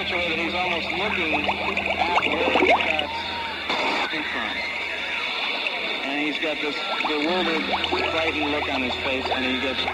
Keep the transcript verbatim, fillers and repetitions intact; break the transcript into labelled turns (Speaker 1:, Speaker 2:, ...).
Speaker 1: such a way that he's almost looking at where the shots came from. And he's got this bewildered, frightened look on his face, and he gets...